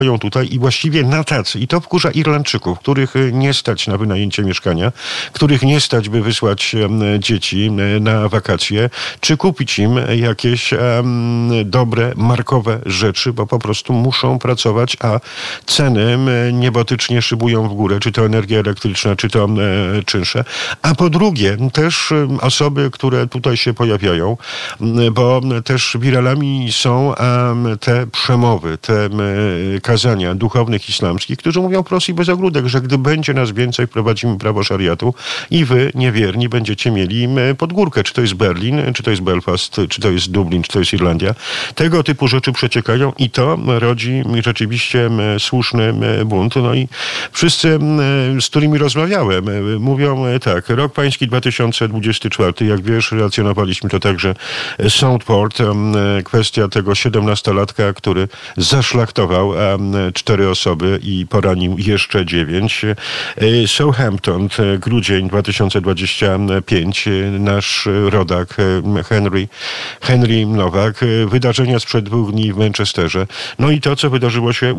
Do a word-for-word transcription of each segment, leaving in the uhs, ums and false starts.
tutaj i właściwie na tacy, i to wkurza Irlandczyków, których nie stać na wynajęcie mieszkania, których nie stać, by wysłać dzieci na wakacje, czy kupić im jakieś um, dobre, markowe rzeczy, bo po prostu muszą pracować, a ceny niebotycznie szybują w górę, czy to energia elektryczna, czy to e, czynsze. A po drugie, też osoby, które tutaj się pojawiają, bo też wiralami są um, te przemowy, te um, kazania duchownych islamskich, którzy mówią wprost i bez ogródek, że gdy będzie nas więcej, wprowadzimy prawo szariatu i wy, niewierni, będziecie mieli pod górkę. Czy to jest Berlin, czy to jest Belfast, czy to jest Dublin, czy to jest Irlandia. Tego typu rzeczy przeciekają i to rodzi rzeczywiście słuszny bunt. No i wszyscy, z którymi rozmawiałem, mówią tak, rok pański dwa tysiące dwudziesty czwarty, jak wiesz, relacjonowaliśmy to także Southport, kwestia tego siedemnastolatka, który zaszlachtował cztery osoby i poranił jeszcze dziewięć. Southampton, grudzień dwa tysiące dwudziesty piąty, nasz rodak Henry, Henry Nowak, wydarzenia sprzed dwóch dni w Manchesterze. No i to, co wydarzyło się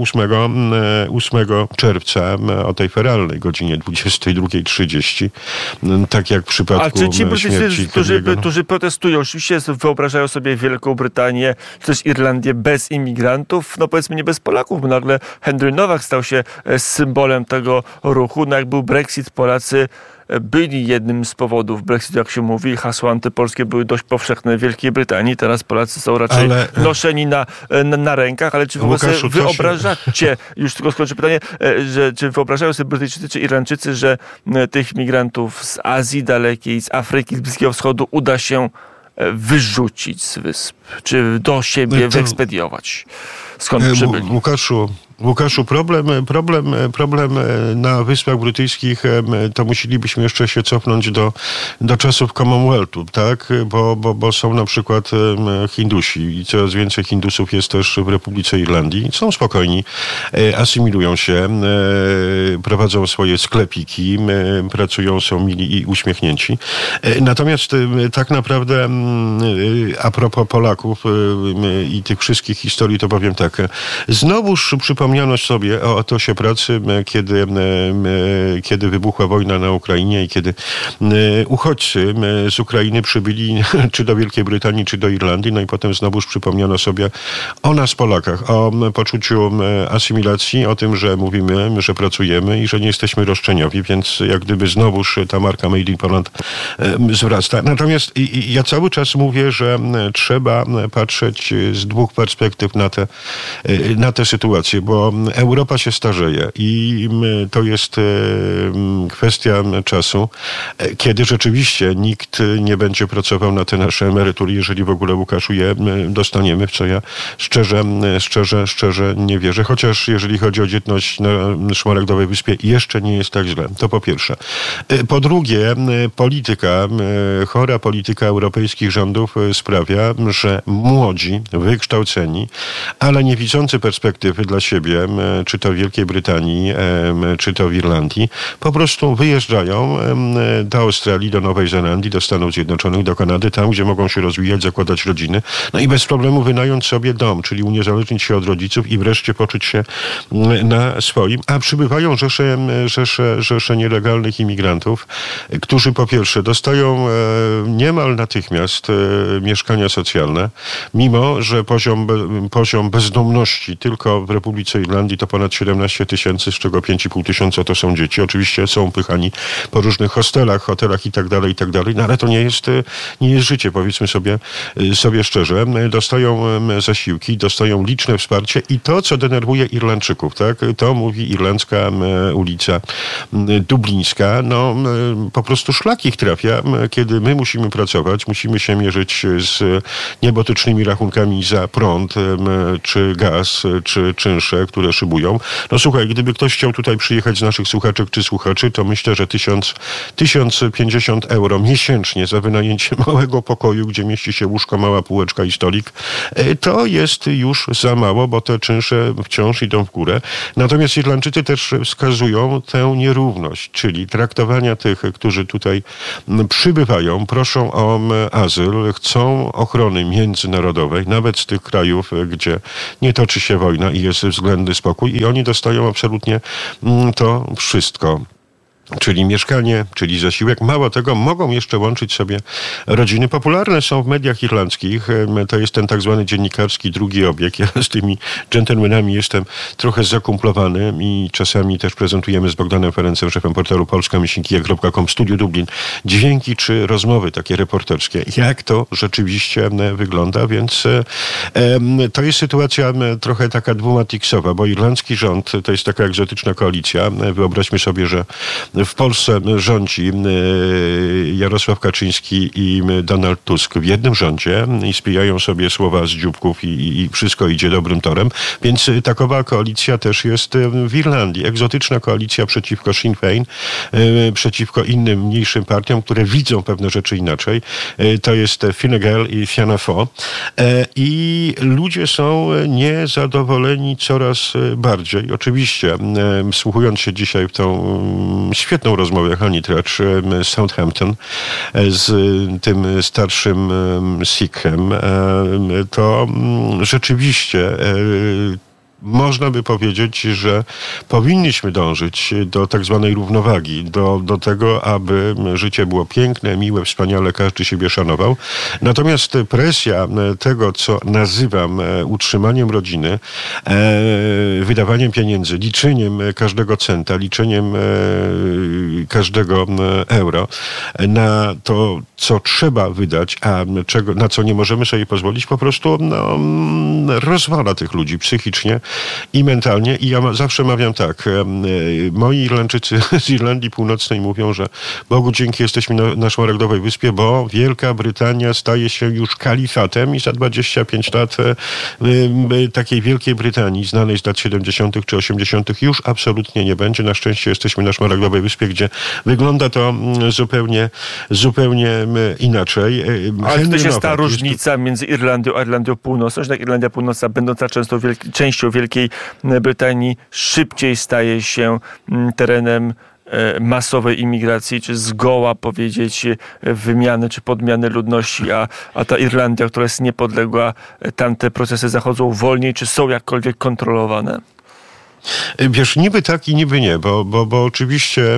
ósmego czerwca o tej feralnej godzinie dwudziestej drugiej trzydzieści, tak jak w przypadku śmierci. A czy ci Brytyjczycy, którzy, no. którzy protestują, oczywiście wyobrażają sobie Wielką Brytanię, czy też Irlandię bez imigrantów, no powiedzmy nie bez Polaków, bo nagle Henry Nowak stał się symbolem tego ruchu. No jak był Brexit, Polacy byli jednym z powodów Brexitu, jak się mówi. Hasła antypolskie były dość powszechne w Wielkiej Brytanii. Teraz Polacy są raczej ale, noszeni na, na, na rękach, ale czy w ogóle sobie wyobrażacie, już tylko skończę pytanie, że czy wyobrażają sobie Brytyjczycy czy Irlandczycy, że tych migrantów z Azji Dalekiej, z Afryki, z Bliskiego Wschodu uda się wyrzucić z wysp, czy do siebie to, wyekspediować? Skąd przybyli? Łukaszu, Łukaszu, problem, problem, problem na Wyspach Brytyjskich to musielibyśmy jeszcze się cofnąć do, do czasów Commonwealthu, tak? Bo, bo, bo są na przykład Hindusi i coraz więcej Hindusów jest też w Republice Irlandii. Są spokojni, asymilują się, prowadzą swoje sklepiki, pracują, są mili i uśmiechnięci. Natomiast tak naprawdę a propos Polaków i tych wszystkich historii, to powiem tak. Znowuż przypomniano sobie o etosie pracy, kiedy, kiedy wybuchła wojna na Ukrainie i kiedy uchodźcy z Ukrainy przybyli czy do Wielkiej Brytanii, czy do Irlandii. No i potem znowuż przypomniano sobie o nas, Polakach, o poczuciu asymilacji, o tym, że mówimy, że pracujemy i że nie jesteśmy roszczeniowi, więc jak gdyby znowuż ta marka Made in Poland zwraca. Natomiast ja cały czas mówię, że trzeba patrzeć z dwóch perspektyw na te na tę sytuację, bo Europa się starzeje i to jest kwestia czasu, kiedy rzeczywiście nikt nie będzie pracował na te nasze emerytury, jeżeli w ogóle, Łukaszu, je dostaniemy, w co ja szczerze, szczerze, szczerze nie wierzę. Chociaż jeżeli chodzi o dzietność na Szmaragdowej Wyspie, jeszcze nie jest tak źle. To po pierwsze. Po drugie, polityka, chora polityka europejskich rządów sprawia, że młodzi, wykształceni, ale nie widzący perspektywy dla siebie, czy to w Wielkiej Brytanii, czy to w Irlandii, po prostu wyjeżdżają do Australii, do Nowej Zelandii, do Stanów Zjednoczonych, do Kanady, tam, gdzie mogą się rozwijać, zakładać rodziny, no i bez problemu wynająć sobie dom, czyli uniezależnić się od rodziców i wreszcie poczuć się na swoim. A przybywają rzesze, rzesze, rzesze nielegalnych imigrantów, którzy po pierwsze dostają niemal natychmiast mieszkania socjalne, mimo że poziom, poziom bezdomności tylko w Republice Irlandii to ponad siedemnaście tysięcy, z czego pięć i pół tysiąca to są dzieci. Oczywiście są pychani po różnych hostelach, hotelach i tak dalej, i tak dalej. No ale to nie jest, nie jest życie, powiedzmy sobie, sobie szczerze. Dostają zasiłki, dostają liczne wsparcie i to, co denerwuje Irlandczyków, tak? To mówi irlandzka ulica dublińska. No po prostu szlak ich trafia, kiedy my musimy pracować, musimy się mierzyć z niebotycznymi rachunkami za prąd, czy gaz, czy czynsze, które szybują. No słuchaj, gdyby ktoś chciał tutaj przyjechać z naszych słuchaczek czy słuchaczy, to myślę, że tysiąc, tysiąc pięćdziesiąt euro miesięcznie za wynajęcie małego pokoju, gdzie mieści się łóżko, mała półeczka i stolik, to jest już za mało, bo te czynsze wciąż idą w górę. Natomiast Irlandczycy też wskazują tę nierówność, czyli traktowania tych, którzy tutaj przybywają, proszą o azyl, chcą ochrony międzynarodowej, nawet z tych krajów, gdzie nie toczy się wojna i jest względnie względny spokój i oni dostają absolutnie to wszystko. Czyli mieszkanie, czyli zasiłek. Mało tego, mogą jeszcze łączyć sobie rodziny. Popularne są w mediach irlandzkich. To jest ten tak zwany dziennikarski drugi obieg. Ja z tymi dżentelmenami jestem trochę zakumplowany i czasami też prezentujemy z Bogdanem Ferencem, szefem portalu polska myślnik kija kropka com, Studio Dublin, dźwięki czy rozmowy takie reporterskie. Jak to rzeczywiście wygląda, więc to jest sytuacja trochę taka dwumatiksowa, bo irlandzki rząd to jest taka egzotyczna koalicja. Wyobraźmy sobie, że w Polsce rządzi Jarosław Kaczyński i Donald Tusk w jednym rządzie i spijają sobie słowa z dzióbków i, i wszystko idzie dobrym torem. Więc takowa koalicja też jest w Irlandii. Egzotyczna koalicja przeciwko Sinn Féin, przeciwko innym mniejszym partiom, które widzą pewne rzeczy inaczej. To jest Fine Gael i Fianna Fáil. I ludzie są niezadowoleni coraz bardziej. Oczywiście, wsłuchując się dzisiaj w tą świetną rozmowę Hani Tracz z Southampton z tym starszym Sikhem, to rzeczywiście można by powiedzieć, że powinniśmy dążyć do tak zwanej równowagi, do, do tego, aby życie było piękne, miłe, wspaniale, każdy siebie szanował. Natomiast presja tego, co nazywam utrzymaniem rodziny, wydawaniem pieniędzy, liczeniem każdego centa, liczeniem każdego euro na to, co trzeba wydać, a czego, na co nie możemy sobie pozwolić, po prostu no, rozwala tych ludzi psychicznie i mentalnie. I ja ma, zawsze mawiam tak, e, moi Irlandczycy z Irlandii Północnej mówią, że Bogu dzięki jesteśmy na, na Szmaragdowej Wyspie, bo Wielka Brytania staje się już kalifatem i za dwadzieścia pięć lat e, e, takiej Wielkiej Brytanii, znanej z lat siedemdziesiątych czy osiemdziesiątych już absolutnie nie będzie. Na szczęście jesteśmy na Szmaragdowej Wyspie, gdzie wygląda to zupełnie, zupełnie inaczej. Ale to jest ta różnica między Irlandią a Irlandią Północną, że tak Irlandia Północna, będąca często wielki, częścią Wielkiej Brytanii, szybciej staje się terenem masowej imigracji, czy zgoła powiedzieć wymiany, czy podmiany ludności, a, a ta Irlandia, która jest niepodległa, tamte procesy zachodzą wolniej, czy są jakkolwiek kontrolowane? Wiesz, niby tak i niby nie, bo, bo, bo oczywiście e,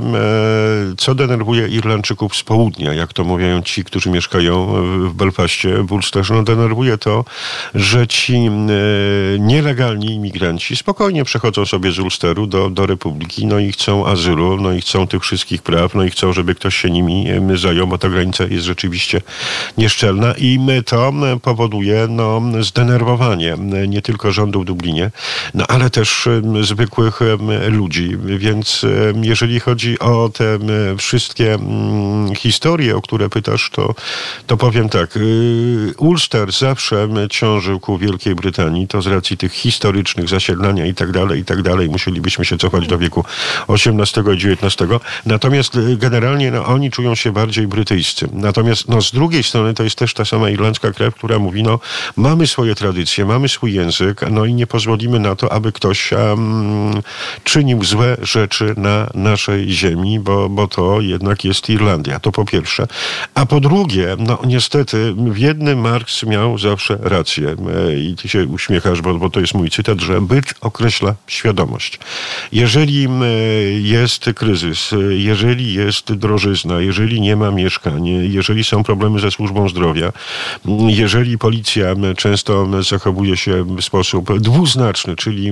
co denerwuje Irlandczyków z południa, jak to mówią ci, którzy mieszkają w Belfaście, w Ulsterze, no denerwuje to, że ci e, nielegalni imigranci spokojnie przechodzą sobie z Ulsteru do, do Republiki, no i chcą azylu, no i chcą tych wszystkich praw, no i chcą, żeby ktoś się nimi zajął, bo ta granica jest rzeczywiście nieszczelna i to powoduje no, zdenerwowanie nie tylko rządu w Dublinie, no ale też z zwykłych ludzi. Więc jeżeli chodzi o te wszystkie historie, o które pytasz, to, to powiem tak. Ulster zawsze ciążył ku Wielkiej Brytanii. To z racji tych historycznych zasiedlania i tak dalej, i tak dalej. Musielibyśmy się cofać do wieku osiemnastego i dziewiętnastego. Natomiast generalnie no, oni czują się bardziej brytyjscy. Natomiast no, z drugiej strony to jest też ta sama irlandzka krew, która mówi, no mamy swoje tradycje, mamy swój język, no i nie pozwolimy na to, aby ktoś um, czynił złe rzeczy na naszej ziemi, bo, bo to jednak jest Irlandia. To po pierwsze. A po drugie, no niestety w jednym Marx miał zawsze rację. I ty się uśmiechasz, bo, bo to jest mój cytat, że byt określa świadomość. Jeżeli jest kryzys, jeżeli jest drożyzna, jeżeli nie ma mieszkań, jeżeli są problemy ze służbą zdrowia, jeżeli policja często zachowuje się w sposób dwuznaczny, czyli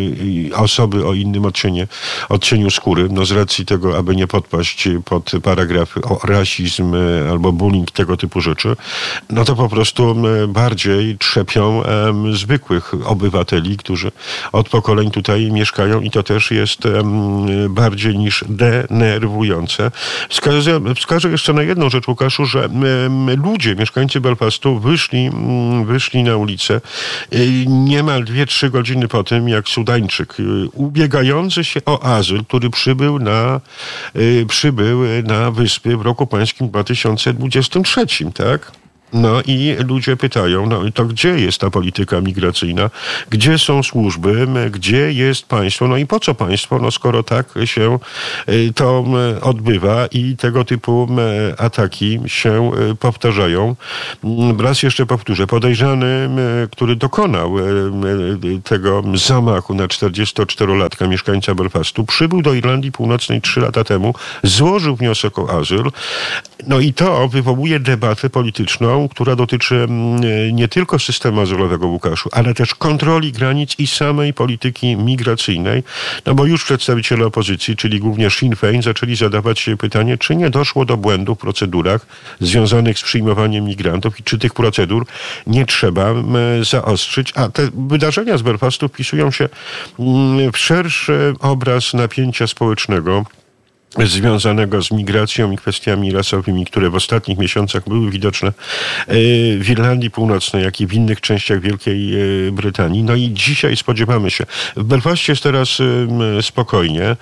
osoby o innym odcienie, odcieniu skóry, no z racji tego, aby nie podpaść pod paragrafy o rasizm albo bullying, tego typu rzeczy, no to po prostu bardziej trzepią um, zwykłych obywateli, którzy od pokoleń tutaj mieszkają i to też jest um, bardziej niż denerwujące. Wskażę, wskażę jeszcze na jedną rzecz, Łukaszu, że um, ludzie, mieszkańcy Belfastu wyszli, um, wyszli na ulicę y, niemal dwie trzy godziny po tym, jak Sudańczyk ubiegający się o azyl, który przybył na, y, przybył na wyspy w roku pańskim dwa tysiące dwudziestym trzecim, tak? No i ludzie pytają, no to gdzie jest ta polityka migracyjna? Gdzie są służby? Gdzie jest państwo? No i po co państwo? No skoro tak się to odbywa i tego typu ataki się powtarzają. Raz jeszcze powtórzę, podejrzany, który dokonał tego zamachu na czterdziestoczterolatka, mieszkańca Belfastu, przybył do Irlandii Północnej trzy lata temu, złożył wniosek o azyl. No i to wywołuje debatę polityczną, która dotyczy nie tylko systemu azylowego, Łukaszu, ale też kontroli granic i samej polityki migracyjnej. No bo już przedstawiciele opozycji, czyli głównie Sinn Féin, zaczęli zadawać się pytanie, czy nie doszło do błędów w procedurach związanych z przyjmowaniem migrantów i czy tych procedur nie trzeba zaostrzyć. A te wydarzenia z Belfastu wpisują się w szerszy obraz napięcia społecznego związanego z migracją i kwestiami rasowymi, które w ostatnich miesiącach były widoczne w Irlandii Północnej, jak i w innych częściach Wielkiej Brytanii. No i dzisiaj spodziewamy się. W Belfaście jest teraz spokojnie.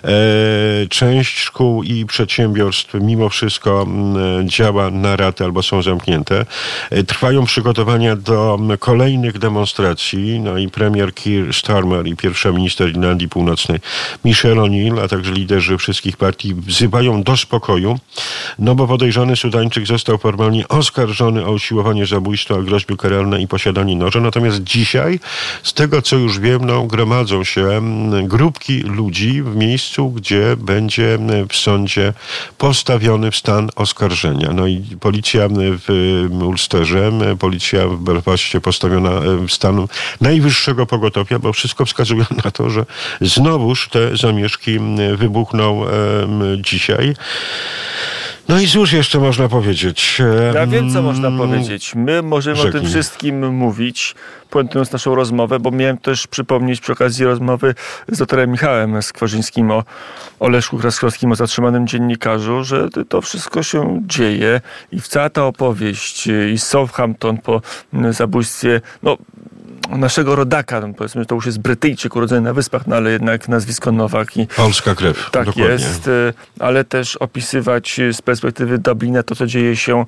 Część szkół i przedsiębiorstw mimo wszystko działa na ratę albo są zamknięte. Trwają przygotowania do kolejnych demonstracji. No i premier Keir Starmer i pierwsza minister Irlandii Północnej Michelle O'Neill, a także liderzy wszystkich partii wzywają do spokoju, no bo podejrzany Sudańczyk został formalnie oskarżony o usiłowanie zabójstwa, groźby karalne i posiadanie noża. Natomiast dzisiaj, z tego co już wiem, no, gromadzą się grupki ludzi w miejscu, gdzie będzie w sądzie postawiony w stan oskarżenia. No i policja w Ulsterze, policja w Belfaście postawiona w stan najwyższego pogotowia, bo wszystko wskazuje na to, że znowuż te zamieszki wybuchną dzisiaj. No i cóż jeszcze można powiedzieć? Ja wiem, co można powiedzieć. My możemy Rzeknij. o tym wszystkim mówić, puentując naszą rozmowę, bo miałem też przypomnieć przy okazji rozmowy z doktorem Michałem Skwarzyńskim o, o Leszku Kraskowskim, o zatrzymanym dziennikarzu, że to wszystko się dzieje i cała ta opowieść i Southampton po zabójstwie, no naszego rodaka, no powiedzmy, że to już jest Brytyjczyk urodzony na Wyspach, no ale jednak nazwisko Nowak. I polska krew. Tak dokładnie. jest, ale też opisywać z perspektywy Dublina to, co dzieje się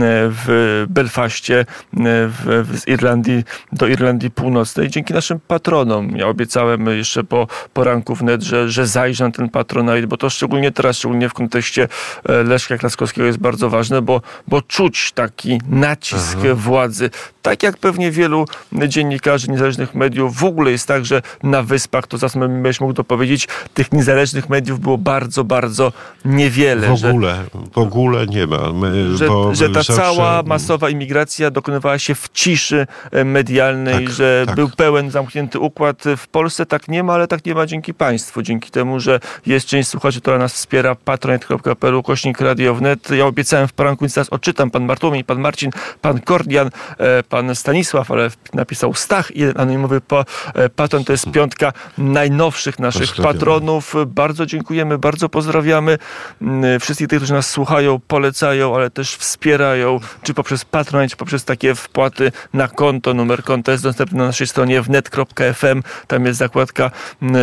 w Belfaście, w, z Irlandii do Irlandii Północnej. Dzięki naszym patronom. Ja obiecałem jeszcze po poranku wnet, że, że zajrzę na ten Patronite, bo to szczególnie teraz, szczególnie w kontekście Leszka Kraskowskiego jest bardzo ważne, bo, bo czuć taki nacisk Aha. władzy. Tak jak pewnie wielu dziennikarzy niezależnych mediów, w ogóle jest tak, że na Wyspach, to zaraz byś mógł to powiedzieć, tych niezależnych mediów było bardzo, bardzo niewiele. W ogóle, że, w ogóle nie ma. My, że, bo że ta zawsze... cała masowa imigracja dokonywała się w ciszy medialnej, tak, że tak. był pełen zamknięty układ. W Polsce tak nie ma, ale tak nie ma dzięki państwu. Dzięki temu, że jest część słuchaczy, która nas wspiera, patronite kropka p l ukośnik radio wnet. Ja obiecałem w poranku, więc teraz odczytam. Pan Bartłomiej, pan Marcin, pan Kordian, pan Stanisław, ale napisał Stach, jeden anonimowy patron, to jest piątka najnowszych naszych patronów. Bardzo dziękujemy, bardzo pozdrawiamy wszystkich tych, którzy nas słuchają, polecają, ale też wspierają, czy poprzez Patronite, czy poprzez takie wpłaty na konto. Numer konta jest dostępny na naszej stronie wnet kropka f m. Tam jest zakładka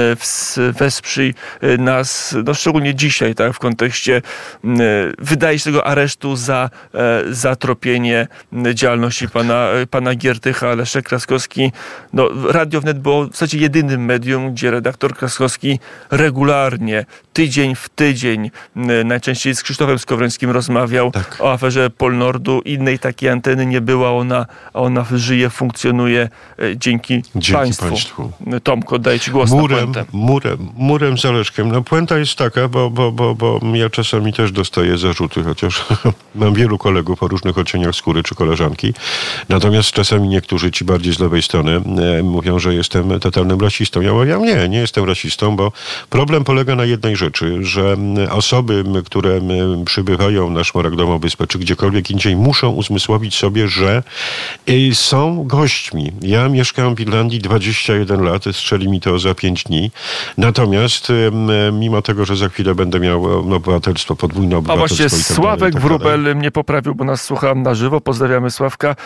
wesprzyj nas, no szczególnie dzisiaj, tak, w kontekście wydaje się tego aresztu za zatropienie działalności pana, pana Giertycha. Leszek Kraskowski, no Radio Wnet było w zasadzie jedynym medium, gdzie redaktor Kraskowski regularnie, tydzień w tydzień, najczęściej z Krzysztofem Skowrońskim rozmawiał tak. o aferze Polnordu. Innej takiej anteny nie była, ona, ona żyje, funkcjonuje dzięki, dzięki państwu. państwu. Tomko, oddaję ci głos murem, na puentę. Murem, murem za Leszkiem. No puenta jest taka, bo, bo, bo, bo ja czasami też dostaję zarzuty, chociaż mam wielu kolegów o różnych odcieniach skóry czy koleżanki. Natomiast czasami niektórzy ci bardziej z lewej strony e, mówią, że jestem totalnym rasistą. Ja mówię, nie, nie jestem rasistą, bo problem polega na jednej rzeczy, że osoby, które przybywają na Szmaragdową Wyspę, czy gdziekolwiek indziej, muszą uzmysłowić sobie, że y, są gośćmi. Ja mieszkam w Irlandii dwadzieścia jeden lat, strzeli mi to za pięć dni. Natomiast y, mimo tego, że za chwilę będę miał obywatelstwo, podwójne obywatelstwo. A właśnie i tak Sławek dalej, i tak Wróbel dalej. mnie poprawił, bo nas słucham na żywo. Pozdrawiamy Sławka. Henry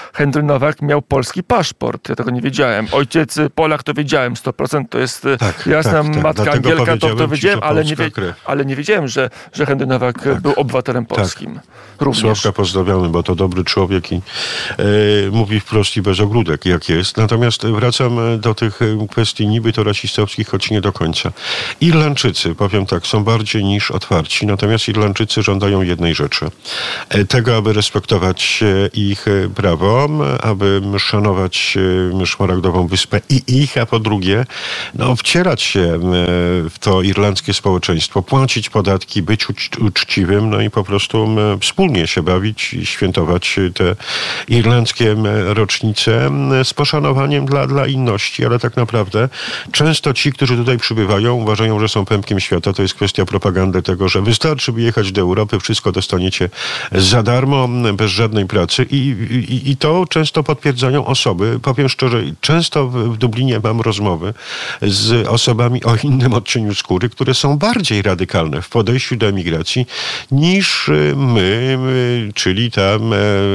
Nowak miał polski paszport. Ja tego nie wiedziałem. Ojciec Polak to wiedziałem, sto procent to jest tak, jasna tak, tak. matka Dlatego Angielka, to, to wiedziałem, ci, ale, nie wie, ale nie wiedziałem, że, że Henry Nowak tak. był obywatelem polskim. Tak. Również. Sławka pozdrawiamy, bo to dobry człowiek i e, mówi wprost i bez ogródek, jak jest. Natomiast wracam do tych kwestii niby to rasistowskich, choć nie do końca. Irlandczycy, powiem tak, są bardziej niż otwarci, natomiast Irlandczycy żądają jednej rzeczy. E, tego, aby respektować ich prawo, aby szanować Szmaragdową Wyspę i ich, a po drugie, no, wcierać się w to irlandzkie społeczeństwo, płacić podatki, być ucz- uczciwym, no i po prostu wspólnie się bawić i świętować te irlandzkie rocznice z poszanowaniem dla, dla inności, ale tak naprawdę często ci, którzy tutaj przybywają, uważają, że są pępkiem świata. To jest kwestia propagandy tego, że wystarczy wyjechać do Europy, wszystko dostaniecie za darmo, bez żadnej pracy i, i, i to często potwierdzają osoby. Powiem szczerze, często w, w Dublinie mam rozmowy z osobami o innym odcieniu skóry, które są bardziej radykalne w podejściu do emigracji niż my, czyli tam e,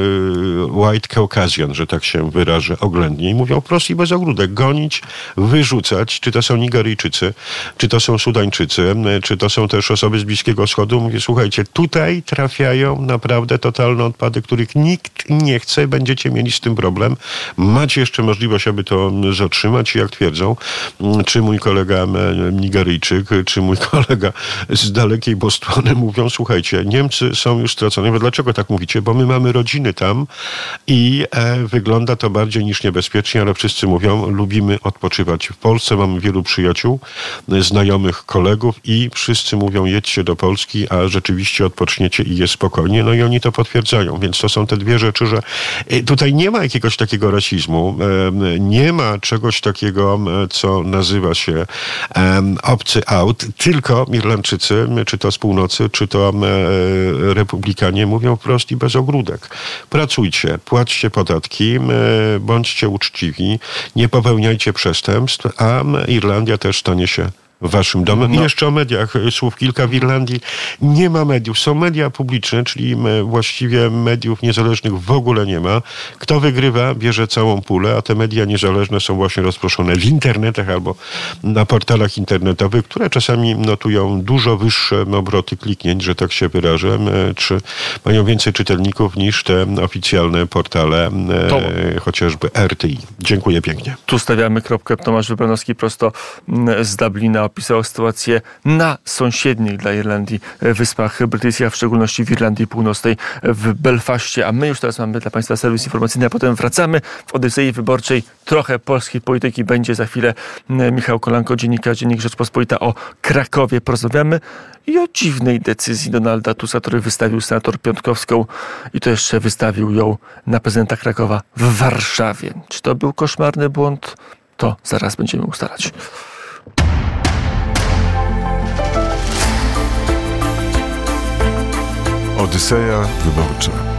White Caucasian, że tak się wyrażę oględnie. I mówią wprost i bez ogródek. Gonić, wyrzucać, czy to są Nigeryjczycy, czy to są Sudańczycy, czy to są też osoby z Bliskiego Wschodu. Mówię, słuchajcie, tutaj trafiają naprawdę totalne odpady, których nikt nie chce. Będziecie mieli z tym problem. Macie jeszcze możliwość, aby to zatrzymać. I jak twierdzą, czy mój kolega Nigeryjczyk, czy mój kolega z dalekiej Botswany mówią, słuchajcie, Niemcy są już stracone. Bo dlaczego tak mówicie? Bo my mamy rodziny tam i e, wygląda to bardziej niż niebezpiecznie, ale wszyscy mówią, lubimy odpoczywać w Polsce. Mamy wielu przyjaciół, znajomych, kolegów i wszyscy mówią, jedźcie do Polski, a rzeczywiście odpoczniecie i jest spokojnie. No i oni to potwierdzają. Więc to są te dwie rzeczy, że tutaj nie ma jakiegoś takiego rasizmu, e, nie ma czegoś takiego, co nazywa się e, obcy out, tylko Irlandczycy, czy to z północy, czy to e, republikanie mówią wprost i bez ogródek. Pracujcie, płaćcie podatki, bądźcie uczciwi, nie popełniajcie przestępstw, a Irlandia też stanie się waszym domem. I no. jeszcze o mediach słów kilka. W Irlandii nie ma mediów. Są media publiczne, czyli właściwie mediów niezależnych w ogóle nie ma. Kto wygrywa, bierze całą pulę, a te media niezależne są właśnie rozproszone w internetach albo na portalach internetowych, które czasami notują dużo wyższe obroty kliknięć, że tak się wyrażę, czy mają więcej czytelników niż te oficjalne portale, to... chociażby R T I. Dziękuję pięknie. Tu stawiamy kropkę. Tomasz Wybranowski prosto z Dublina opisał sytuację na sąsiednich dla Irlandii Wyspach Brytyjskich, a w szczególności w Irlandii Północnej, w Belfaście. A my już teraz mamy dla Państwa serwis informacyjny, a potem wracamy w Odysei Wyborczej. Trochę polskiej polityki będzie za chwilę. Michał Kolanko, dziennikarz, Dziennik Rzeczpospolita, o Krakowie porozmawiamy i o dziwnej decyzji Donalda Tuska, który wystawił senator Piątkowską i to jeszcze wystawił ją na prezydenta Krakowa w Warszawie. Czy to był koszmarny błąd? To zaraz będziemy ustalać. Odyseja Wyborcza.